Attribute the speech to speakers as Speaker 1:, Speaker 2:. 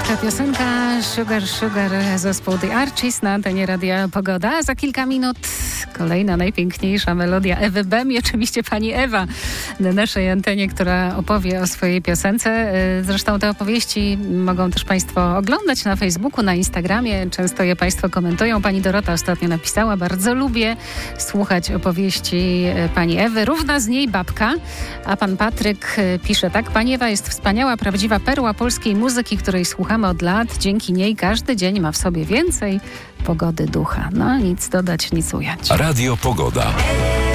Speaker 1: Słodka piosenka Sugar Sugar, zespół The Archies na antenie Radia Pogoda. Za kilka minut kolejna najpiękniejsza melodia Ewy Bem i oczywiście pani Ewa na naszej antenie, która opowie o swojej piosence. Zresztą te opowieści mogą też państwo oglądać na Facebooku, na Instagramie. Często je państwo komentują. Pani Dorota ostatnio napisała: bardzo lubię słuchać opowieści pani Ewy. Równa z niej babka. A pan Patryk pisze tak: pani Ewa jest wspaniała, prawdziwa perła polskiej muzyki, której słuchamy od lat. Dzięki niej każdy dzień ma w sobie więcej pogody ducha. No nic dodać, nic ująć.
Speaker 2: Radio Pogoda.